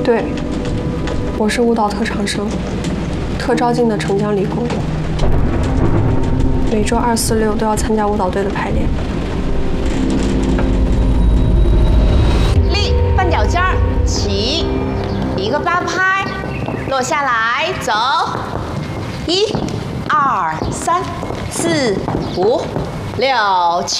对，我是舞蹈特长生，特招进的澄江理工，每周2、4、6都要参加舞蹈队的排练。 立，半脚尖儿，起，一个8拍，落下来，走，1、2、3、4、5、6、7。